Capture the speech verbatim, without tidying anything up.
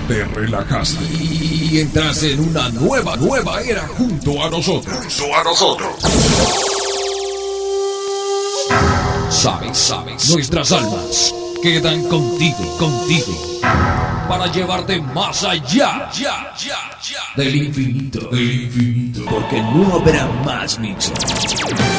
te relajaste y entraste en una nueva, nueva era junto a nosotros. Junto a nosotros. Sabes, sabes, nuestras almas quedan contigo, contigo, para llevarte más allá, ya, ya, ya, del infinito, del infinito, porque no habrá más mixos.